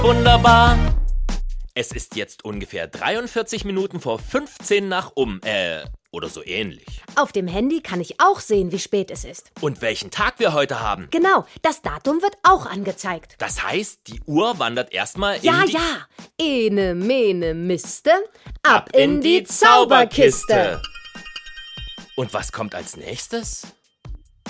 Wunderbar. Es ist jetzt ungefähr 43 Minuten vor 15 nach oder so ähnlich. Auf dem Handy kann ich auch sehen, wie spät es ist. Und welchen Tag wir heute haben. Genau, das Datum wird auch angezeigt. Das heißt, die Uhr wandert erstmal in Ja, die... ja. Ene, mene, miste. Ab in die Zauberkiste. Und was kommt als nächstes?